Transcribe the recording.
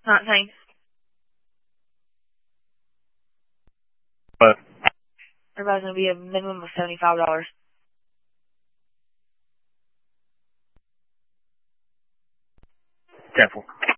Not saying. But Everybody's going to be a minimum of $75. careful.